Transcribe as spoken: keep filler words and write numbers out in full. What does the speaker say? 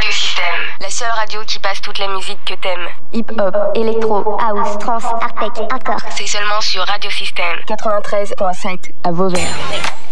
Radio Système, la seule radio qui passe toute la musique que t'aimes. Hip-hop, électro, house, trance, art tech, hardcore. C'est seulement sur Radio Système. quatre-vingt-treize virgule sept à Vauvert.